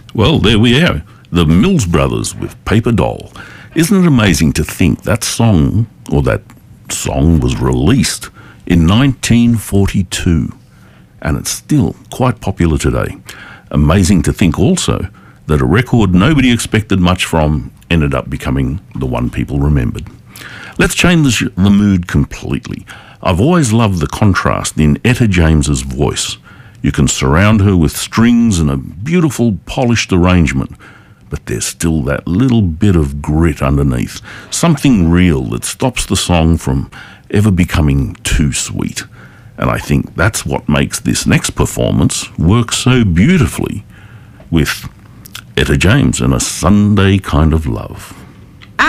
Well, there we are. The Mills Brothers with Paper Doll. Isn't it amazing to think that song was released in 1942 and it's still quite popular today. Amazing to think also that a record nobody expected much from ended up becoming the one people remembered. Let's change the mood completely. I've always loved the contrast in Etta James's voice. You can surround her with strings and a beautiful polished arrangement, but there's still that little bit of grit underneath, something real that stops the song from ever becoming too sweet. And I think that's what makes this next performance work so beautifully with Etta James and A Sunday Kind of Love.